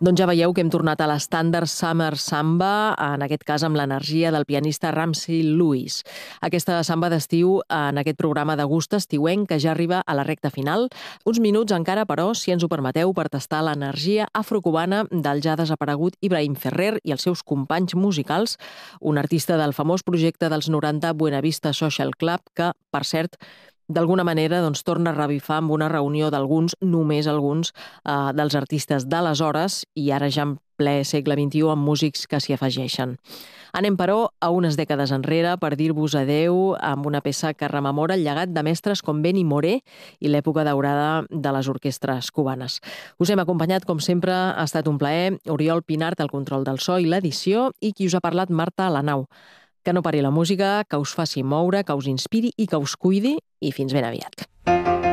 Doncs ja veieu que hem tornat a l'estàndard Summer Samba, en aquest cas amb l'energia del pianista Ramsey Lewis. Aquesta samba d'estiu en aquest programa de gust estiuenc que ja arriba a la recta final. Uns minuts encara, però, si ens ho permeteu, per tastar l'energia afrocubana del ja desaparegut Ibrahim Ferrer i els seus companys musicals, un artista del famós projecte dels 90 Buena Vista Social Club, que, per cert, d'alguna manera torna a revifar amb una reunió d'alguns, només alguns, dels artistes d'aleshores i ara ja en ple segle XXI amb músics que s'hi afegeixen. Anem, però, a unes dècades enrere per dir-vos adeu amb una peça que rememora el llegat de mestres com Benny Moré i l'època daurada de les orquestres cubanes. Us hem acompanyat, com sempre, ha estat un plaer. Oriol Pinart, al control del so i l'edició, i qui us ha parlat, Marta Alanau. Que no pari la música, que us faci moure, que us inspiri i que us cuidi, i fins ben aviat.